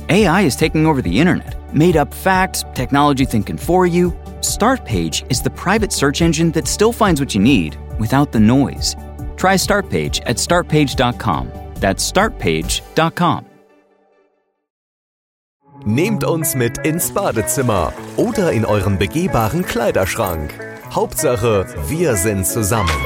AI is taking over the internet. Made up facts, technology thinking for you. Startpage is the private search engine that still finds what you need without the noise. Try Startpage at startpage.com. That's startpage.com. Nehmt uns mit ins Badezimmer oder in euren begehbaren Kleiderschrank. Hauptsache, wir sind zusammen.